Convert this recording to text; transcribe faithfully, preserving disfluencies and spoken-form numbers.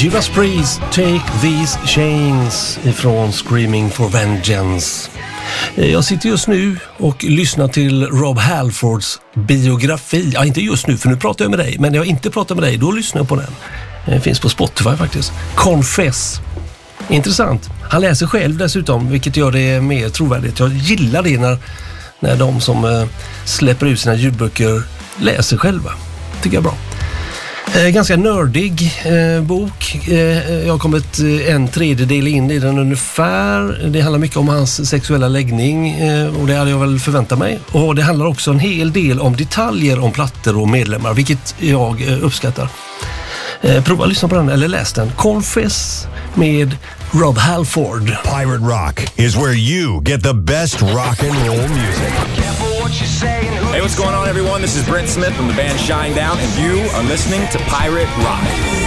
Judas Priest, Take These Chains ifrån Screaming for Vengeance. Jag sitter just nu och lyssnar till Rob Halfords biografi. Ja, inte just nu, för nu pratar jag med dig. Men när jag inte pratar med dig, då lyssnar jag på den. Den finns på Spotify faktiskt. Confess. Intressant. Han läser själv dessutom, vilket gör det mer trovärdigt. Jag gillar det när, när de som äh, släpper ut sina ljudböcker läser själva. Tycker jag är bra. Eh, ganska nördig eh, bok. Eh, jag har kommit eh, en tredjedel in i den ungefär. Det handlar mycket om hans sexuella läggning eh, och det hade jag väl förväntat mig. Och det handlar också en hel del om detaljer om plattor och medlemmar, vilket jag eh, uppskattar. Eh, prova att lyssna på den eller läs den. Confess med Rob Halford. Pirate Rock is where you get the best rock and roll music. Hey, what's going on, everyone? This is Brent Smith from the band Shinedown, and you are listening to Pirate Rock.